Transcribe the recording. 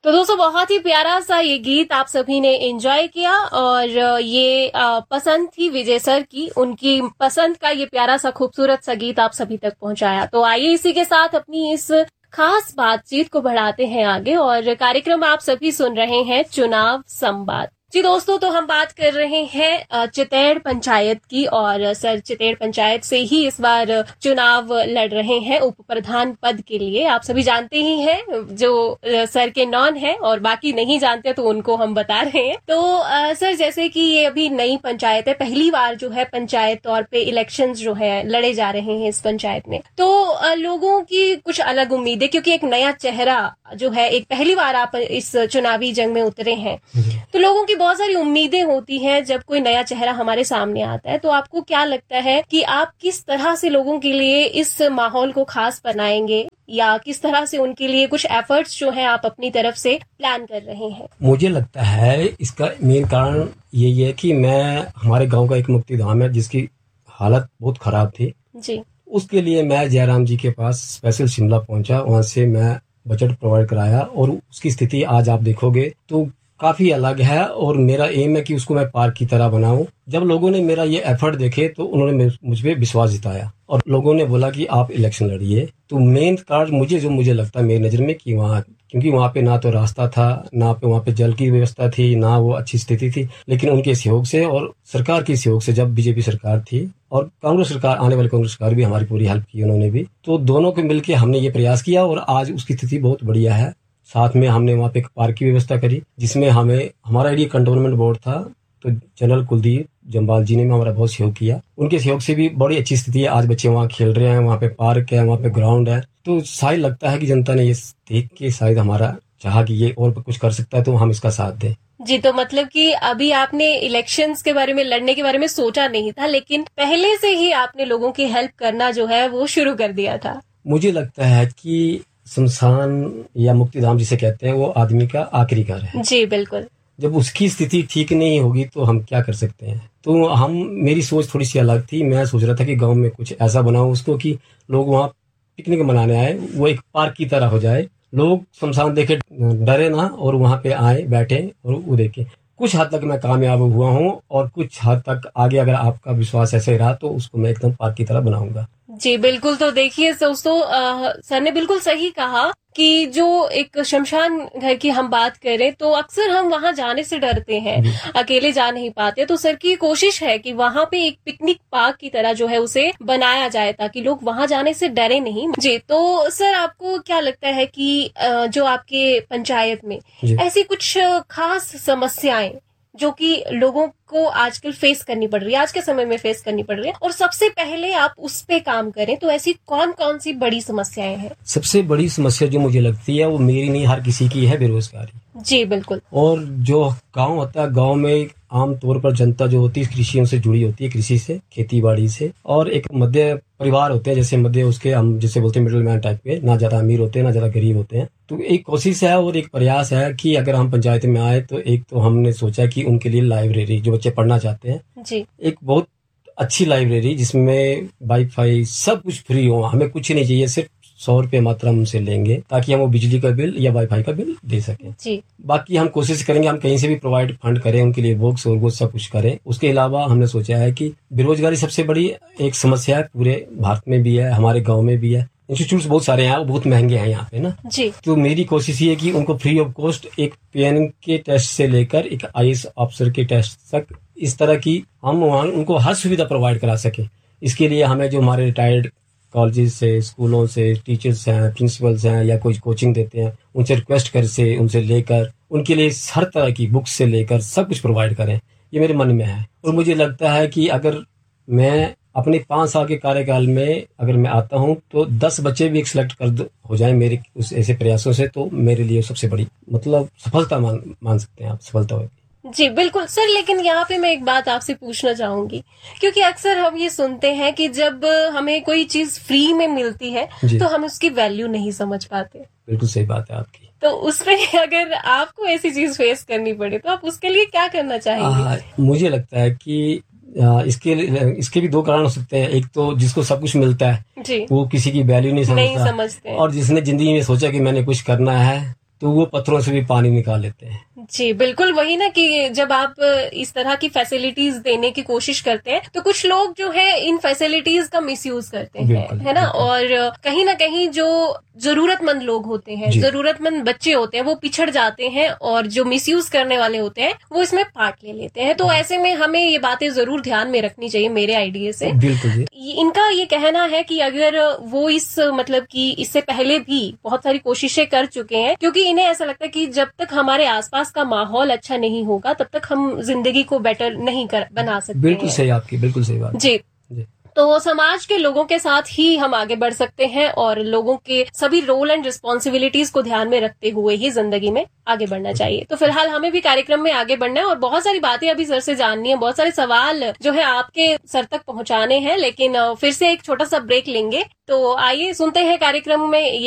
तो दोस्तों बहुत ही प्यारा सा ये गीत आप सभी ने एंजॉय किया और ये पसंद थी विजय सर की, उनकी पसंद का ये प्यारा सा खूबसूरत सा गीत आप सभी तक पहुंचाया। तो आइए इसी के साथ अपनी इस खास बातचीत को बढ़ाते हैं आगे और कार्यक्रम आप सभी सुन रहे हैं चुनाव संवाद। जी दोस्तों, तो हम बात कर रहे हैं चितैड़ पंचायत की और सर चितैड़ पंचायत से ही इस बार चुनाव लड़ रहे हैं उप प्रधान पद के लिए। आप सभी जानते ही हैं, जो सर के नॉन है और बाकी नहीं जानते तो उनको हम बता रहे हैं। तो सर जैसे कि ये अभी नई पंचायत है, पहली बार जो है पंचायत तौर पे इलेक्शंस जो है लड़े जा रहे हैं इस पंचायत में, तो लोगों की कुछ अलग उम्मीदें, क्योंकि एक नया चेहरा जो है, एक पहली बार आप इस चुनावी जंग में उतरे हैं, तो लोगों की बहुत सारी उम्मीदें होती हैं जब कोई नया चेहरा हमारे सामने आता है। तो आपको क्या लगता है कि आप किस तरह से लोगों के लिए इस माहौल को खास बनाएंगे या किस तरह से उनके लिए कुछ एफर्ट्स जो है आप अपनी तरफ से प्लान कर रहे हैं? मुझे लगता है इसका मेन कारण यही है कि मैं हमारे गांव का एक मुक्तिधाम है जिसकी हालत बहुत खराब थी जी। उसके लिए मैं जयराम जी के पास स्पेशल शिमला पहुंचा, वहां से मैं बजट प्रोवाइड कराया और उसकी स्थिति आज आप देखोगे तो काफी अलग है और मेरा एम है कि उसको मैं पार्क की तरह बनाऊं। जब लोगों ने मेरा ये एफर्ट देखे तो उन्होंने मुझ पे विश्वास जताया और लोगों ने बोला कि आप इलेक्शन लड़िए। तो मेन कारण मुझे लगता है मेरी नजर में कि वहाँ, क्योंकि वहाँ पे ना तो रास्ता था, ना पे वहाँ पे जल की व्यवस्था थी, ना वो अच्छी स्थिति थी, लेकिन उनके सहयोग से और सरकार के सहयोग से, जब बीजेपी सरकार थी और कांग्रेस सरकार, आने वाली कांग्रेस सरकार भी हमारी पूरी हेल्प की उन्होंने भी, तो दोनों को मिलकर हमने ये प्रयास किया और आज उसकी स्थिति बहुत बढ़िया है। साथ में हमने वहाँ पे एक पार्क की व्यवस्था करी जिसमें हमारा एरिया कंटोनमेंट बोर्ड था, तो जनरल कुलदीप जम्बाल जी ने भी हमारा बहुत सहयोग किया। उनके सहयोग से भी बड़ी अच्छी स्थिति है, आज बच्चे वहाँ खेल रहे हैं, वहाँ पे पार्क है, वहाँ पे ग्राउंड है। तो शायद लगता है कि जनता ने ये देख के शायद हमारा चाहा कि ये और कुछ कर सकता है तो हम इसका साथ दें। जी, तो मतलब कि अभी आपने इलेक्शंस के बारे में, लड़ने के बारे में सोचा नहीं था, लेकिन पहले से ही आपने लोगों की हेल्प करना जो है वो शुरू कर दिया था। मुझे लगता है कि शमशान या मुक्तिधाम जिसे कहते हैं वो आदमी का आखिरी घर है। जी बिल्कुल। जब उसकी स्थिति ठीक नहीं होगी तो हम क्या कर सकते हैं। तो मेरी सोच थोड़ी सी अलग थी। मैं सोच रहा था कि गांव में कुछ ऐसा बनाऊं उसको कि लोग वहाँ पिकनिक मनाने आए, वो एक पार्क की तरह हो जाए, लोग शमशान देखे डरे ना और वहाँ पे आए, बैठे और वो देखे। कुछ हद तक मैं कामयाब हुआ हूँ और कुछ हद तक आगे अगर आपका विश्वास ऐसे रहा तो उसको मैं एकदम पार्क की तरह बनाऊंगा। जी बिल्कुल। तो देखिए दोस्तों, सर ने बिल्कुल सही कहा कि जो एक शमशान घर की हम बात करें तो अक्सर हम वहां जाने से डरते हैं, अकेले जा नहीं पाते। तो सर की कोशिश है कि वहां पे एक पिकनिक पार्क की तरह जो है उसे बनाया जाए ताकि लोग वहां जाने से डरे नहीं। जी, तो सर आपको क्या लगता है कि जो आपके पंचायत में ऐसी कुछ खास समस्याएं जो कि लोगों को आजकल फेस करनी पड़ रही है, आज के समय में फेस करनी पड़ रही है, और सबसे पहले आप उस पे काम करें, तो ऐसी कौन कौन सी बड़ी समस्याएं हैं? सबसे बड़ी समस्या जो मुझे लगती है वो मेरी नहीं, हर किसी की है, बेरोजगारी। जी बिल्कुल। और जो गांव होता है, गांव में आमतौर पर जनता जो होती है कृषियों से जुड़ी होती है, कृषि से, खेती बाड़ी से, और एक मध्य परिवार होते हैं, जैसे मध्य उसके हम जिसे बोलते हैं मिडिल मैन टाइप के, ना ज्यादा अमीर होते हैं ना ज्यादा गरीब होते हैं। तो एक कोशिश है और एक प्रयास है कि अगर हम पंचायत में आए तो एक तो हमने सोचा कि उनके लिए लाइब्रेरी, जो बच्चे पढ़ना चाहते हैं जी, एक बहुत अच्छी लाइब्रेरी जिसमें वाईफाई सब कुछ फ्री हो, हमें कुछ नहीं चाहिए, सिर्फ 100 रुपये मात्रा हमसे लेंगे ताकि हम वो बिजली का बिल या वाईफाई का बिल दे सकें। जी। बाकी हम कोशिश करेंगे हम कहीं से भी प्रोवाइड फंड करें उनके लिए, बुक्स और वो सब कुछ करें। उसके अलावा हमने सोचा है कि बेरोजगारी सबसे बड़ी एक समस्या है, पूरे भारत में भी है, हमारे गाँव में भी है। इंस्टीट्यूट्स बहुत सारे हैं, वो बहुत महंगे हैं यहाँ पे ना जी। तो मेरी कोशिश ये है कि उनको फ्री ऑफ कॉस्ट एक पीएन के टेस्ट से लेकर एक आईएएस ऑफिसर के टेस्ट तक, इस तरह की हम वहाँ उनको हर सुविधा प्रोवाइड करा सके। इसके लिए हमें जो हमारे रिटायर्ड कॉलेजेस से, स्कूलों से टीचर्स हैं, प्रिंसिपल्स हैं या कोई कोचिंग देते हैं, उनसे रिक्वेस्ट कर से उनसे लेकर उनके लिए हर तरह की बुक्स से लेकर सब कुछ प्रोवाइड करें, ये मेरे मन में है। और मुझे लगता है कि अगर मैं अपने 5 साल के कार्यकाल में अगर मैं आता हूं तो 10 बच्चे भी एक सिलेक्ट कर हो जाए मेरे उस ऐसे प्रयासों से, तो मेरे लिए सबसे बड़ी मतलब सफलता मान सकते हैं आप, सफलता होगी। जी बिल्कुल सर। लेकिन यहाँ पे मैं एक बात आपसे पूछना चाहूंगी, क्योंकि अक्सर हम ये सुनते हैं कि जब हमें कोई चीज फ्री में मिलती है तो हम उसकी वैल्यू नहीं समझ पाते। बिल्कुल सही बात है आपकी। तो उसमें अगर आपको ऐसी चीज फेस करनी पड़े तो आप उसके लिए क्या करना चाहेंगे? मुझे लगता है कि इसके भी 2 कारण हो सकते हैं। एक तो जिसको सब कुछ मिलता है जी, वो किसी की वैल्यू नहीं समझते, हैं। और जिसने जिंदगी में सोचा कि मैंने कुछ करना है तो वो पत्थरों से भी पानी निकाल लेते हैं। जी बिल्कुल, वही ना कि जब आप इस तरह की फैसिलिटीज देने की कोशिश करते हैं तो कुछ लोग जो है इन फैसिलिटीज का मिसयूज करते हैं, है ना। और कहीं ना कहीं जो जरूरतमंद लोग होते हैं, जरूरतमंद बच्चे होते हैं, वो पिछड़ जाते हैं और जो मिसयूज करने वाले होते हैं वो इसमें पार्ट ले लेते हैं। तो ऐसे में हमें ये बातें जरूर ध्यान में रखनी चाहिए मेरे आइडिया से। बिल्कुल। इनका ये कहना है कि अगर वो इस मतलब कि इससे पहले भी बहुत सारी कोशिशें कर चुके हैं, क्योंकि इन्हें ऐसा लगता है कि जब तक हमारे आसपास का माहौल अच्छा नहीं होगा तब तक हम जिंदगी को बेटर नहीं बना सकते। बिल्कुल सही, आपकी बिल्कुल सही बात। जी। तो समाज के लोगों के साथ ही हम आगे बढ़ सकते हैं और लोगों के सभी रोल एंड रिस्पॉन्सिबिलिटीज को ध्यान में रखते हुए ही जिंदगी में आगे बढ़ना चाहिए। तो फिलहाल हमें भी कार्यक्रम में आगे बढ़ना है और बहुत सारी बातें अभी सर से जाननी है, बहुत सारे सवाल जो है आपके सर तक पहुंचाने हैं, लेकिन फिर से एक छोटा सा ब्रेक लेंगे। तो आइए सुनते हैं कार्यक्रम में